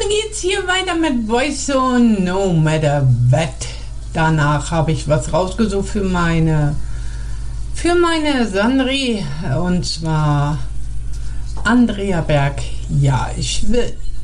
geht's hier weiter mit Voice No Matter What. Danach habe ich was rausgesucht für meine Sandri, und zwar Andrea Berg. Ja, ich will.